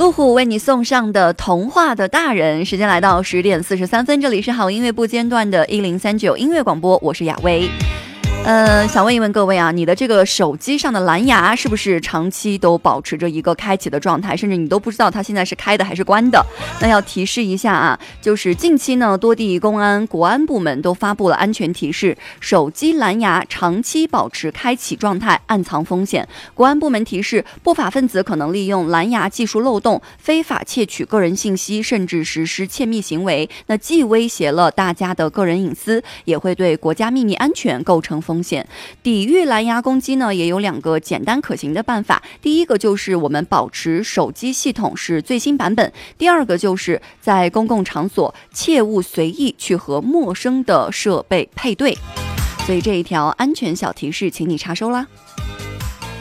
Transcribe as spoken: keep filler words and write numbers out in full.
路虎为你送上的童话的大人，时间来到十点四十三分，这里是好音乐不间断的一零三九音乐广播，我是雅薇。呃，想问一问各位啊，你的这个手机上的蓝牙是不是长期都保持着一个开启的状态，甚至你都不知道它现在是开的还是关的？那要提示一下啊，就是近期呢，多地公安、国安部门都发布了安全提示，手机蓝牙长期保持开启状态，暗藏风险。国安部门提示，不法分子可能利用蓝牙技术漏洞，非法窃取个人信息，甚至实施窃密行为。那既威胁了大家的个人隐私，也会对国家秘密安全构成风险。抵御蓝牙攻击呢，也有两个简单可行的办法。第一个就是我们保持手机系统是最新版本，第二个就是在公共场所切勿随意去和陌生的设备配对。所以这一条安全小提示，请你查收啦。